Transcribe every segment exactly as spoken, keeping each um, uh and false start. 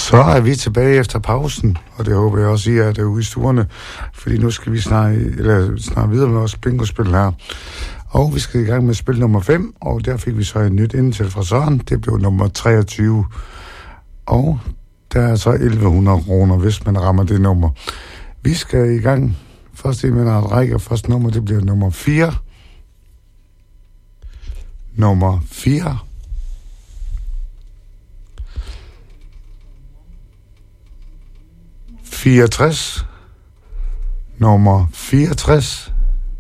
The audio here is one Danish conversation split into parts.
Så er vi tilbage efter pausen, og det håber jeg også, I er derude i stuerne, fordi nu skal vi snart, eller snart videre med vores bingo-spil her. Og vi skal i gang med spil nummer fem, og der fik vi så et nyt indtil fra Søren. Det blev nummer treogtyve, og der er så elleve hundrede kroner, hvis man rammer det nummer. Vi skal i gang. Først i med en række, og første nummer, det bliver nummer fire. Nummer fire. fireogtres. Nummer fireogtres.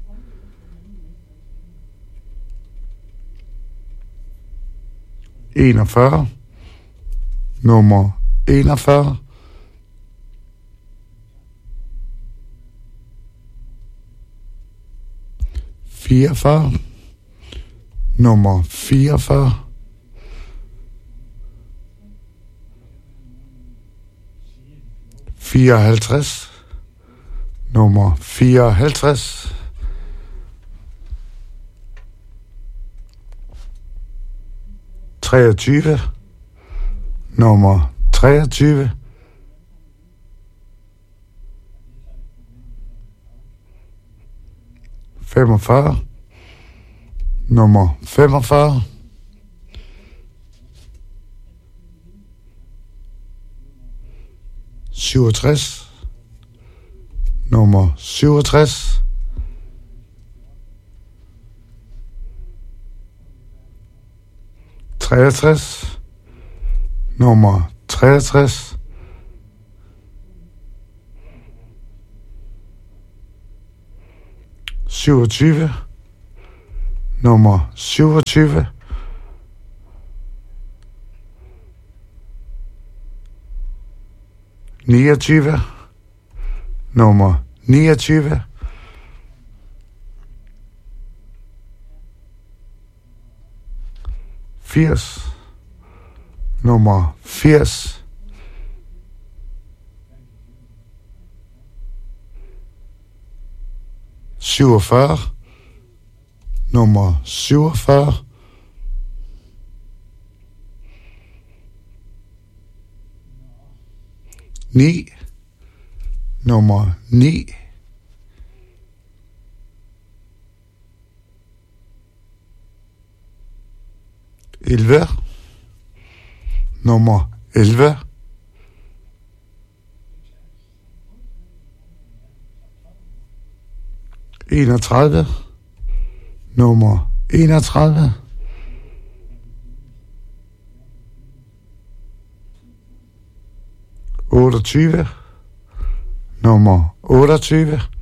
enogfyrre. Nummer enogfyrre. fireogfyrre. Nummer fireogfyrre. fireoghalvtreds. Nummer fireoghalvtreds. treogtyve. Nummer treogtyve. femogfyrre. Nummer femogfyrre. syvogtres. Nummer syvogtres. treogtres. Nummer treogtres. syvogtyve. Nummer syvogtyve. niogtyve. Nummer niogtyve. firs. Nummer firs. syvogfyrre. Nummer syvogfyrre. ni. Nummer ni. elleve. Nummer elleve. enogtredive. Nummer enogtredive. otteogtyve. Nummer otteogtyve.